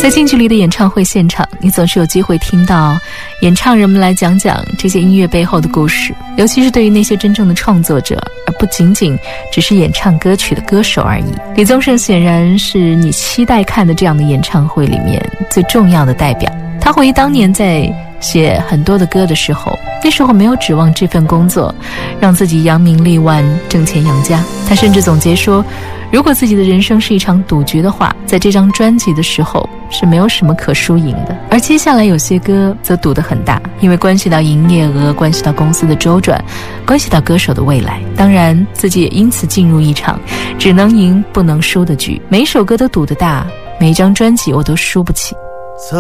在近距离的演唱会现场，你总是有机会听到演唱人们来讲讲这些音乐背后的故事，尤其是对于那些真正的创作者，而不仅仅只是演唱歌曲的歌手而已。李宗盛显然是你期待看的这样的演唱会里面最重要的代表。他回忆当年在写很多的歌的时候，那时候没有指望这份工作让自己扬名立万挣钱养家。他甚至总结说，如果自己的人生是一场赌局的话，在这张专辑的时候是没有什么可输赢的。而接下来有些歌则赌得很大，因为关系到营业额，关系到公司的周转，关系到歌手的未来。当然自己也因此进入一场只能赢不能输的局，每一首歌都赌得大，每一张专辑我都输不起。